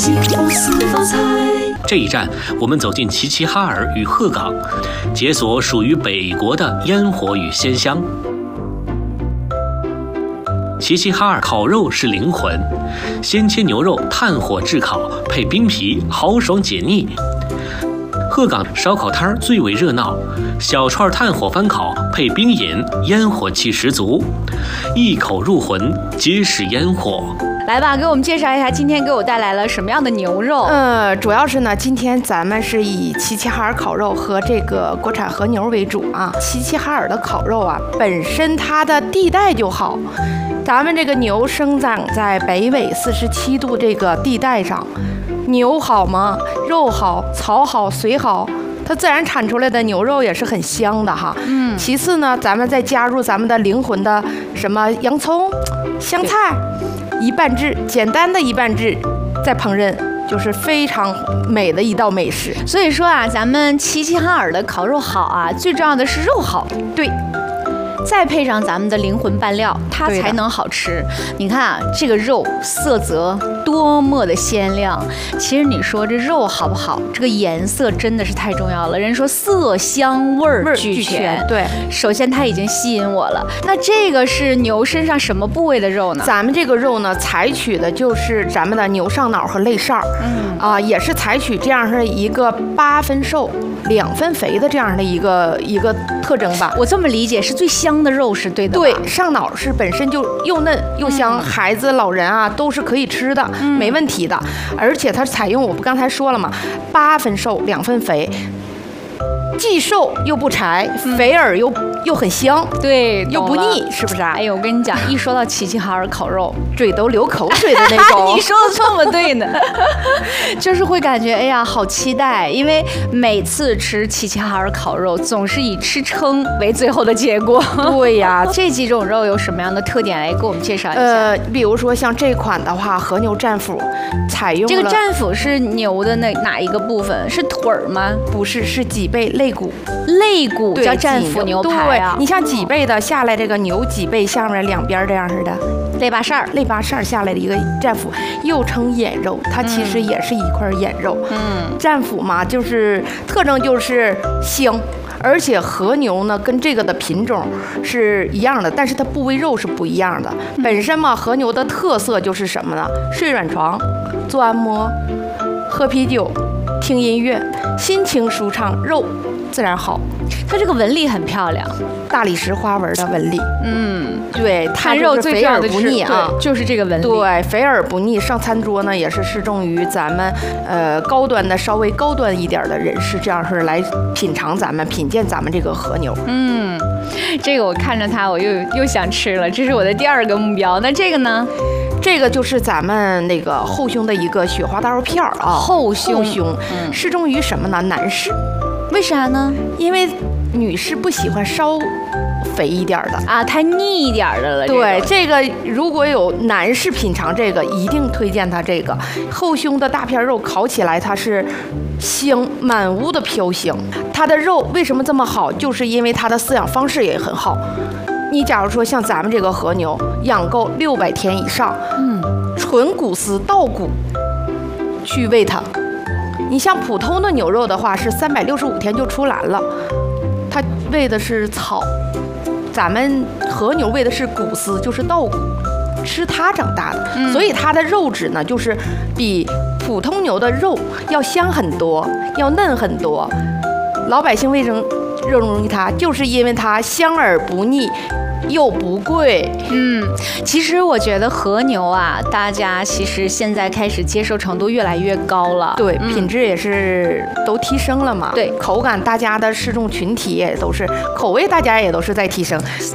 西欧四道菜。 这一站，我们走进齐齐哈尔与鹤岗，解锁属于北国的烟火与鲜香。齐齐哈尔烤肉是灵魂，鲜切牛肉炭火炙烤，配冰皮，豪爽解腻。鹤岗烧烤摊最为热闹，小串炭火翻烤配冰饮，烟火气十足，一口入魂，皆是烟火。 来吧，给我们介绍一下今天给我带来了什么样的牛肉？ 主要是呢，今天咱们是以齐齐哈尔烤肉和这个国产和牛为主啊。齐齐哈尔的烤肉啊，本身它的地带就好，咱们这个牛生长在北纬47度这个地带上，牛好吗？肉好，草好，水好。它自然产出来的牛肉也是很香的哈。其次呢，咱们再加入咱们的灵魂的什么洋葱、香菜，一拌制，简单的一拌制，再烹饪，就是非常美的一道美食。 所以说啊，咱们齐齐哈尔的烤肉好啊，最重要的是肉好。 对。 再配上咱们的灵魂拌料，它才能好吃。你看啊，这个肉色泽多么的鲜亮。其实你说这肉好不好，这个颜色真的是太重要了。人说色香味儿俱全， 对， 首先它已经吸引我了。那这个是牛身上什么部位的肉呢？ 咱们这个肉呢，采取的就是咱们的牛上脑和肋扇也是采取这样的一个8分瘦2分肥的这样的一个特征吧。 我这么理解，是最香的肉是对的吧？ 对，上脑是本身就又嫩又香，孩子老人啊都是可以吃的，没问题的。而且它采用我不刚才说了嘛，8分瘦2分肥，既瘦又不柴，肥而又很香， 对， 又不腻，是不是啊？ 哎呦，我跟你讲，一说到齐齐哈尔烤肉， 嘴都流口水的那种。 你说的这么对呢，就是会感觉哎呀，好期待，因为每次吃齐齐哈尔烤肉，总是以吃撑为最后的结果。 对呀， 这几种肉有什么样的特点？来给我们介绍一下。 比如说像这款的话，和牛战斧，采用这个战斧是牛的哪一个部分？是腿儿吗？ 不是，是脊背肋骨。 肋骨叫战斧牛排啊！ 对，你像脊背的下来，这个牛脊背下面两边这样似的，肋巴扇下来的一个战斧，又称眼肉，它其实也是一块眼肉。战斧嘛，就是特征就是香。而且和牛呢，跟这个的品种是一样的，但是它部位肉是不一样的。本身嘛，和牛的特色就是什么呢？睡软床，做按摩，喝啤酒，听音乐，心情舒畅，肉自然好。 它这个纹理很漂亮， 大理石花纹的纹理。对， 看肉最重要的不腻啊， 就是这个纹理。 对，肥而不腻，上餐桌呢也是适中于咱们高端的稍微高端一点的人士，这样是来品鉴咱们这个和牛。 这个我看着它，我又想吃了，这是我的第2个目标。那这个呢？ 这个就是咱们那个后胸的一个雪花大肉片啊，后胸适中于什么呢？男士。 为啥呢？ 因为女士不喜欢稍肥一点的啊，太腻一点的了。 对，这个如果有男士品尝这个，一定推荐他这个后胸的大片肉，烤起来它是香，满屋的飘香。它的肉为什么这么好？就是因为它的饲养方式也很好。你假如说像咱们这个和牛养够600天以上，纯骨丝稻谷去喂它。你像普通的牛肉的话，是365天就出栏了，它喂的是草，咱们和牛喂的是谷丝，就是稻谷，吃它长大的，所以它的肉质呢，就是比普通牛的肉要香很多，要嫩很多。老百姓为什么热衷于它，就是因为它香而不腻。又不贵。 其实我觉得和牛啊，大家其实现在开始接受程度越来越高了。 对，品质也是都提升了嘛。 对， 口感大家的适中群体也都是口味，大家也都是在提升。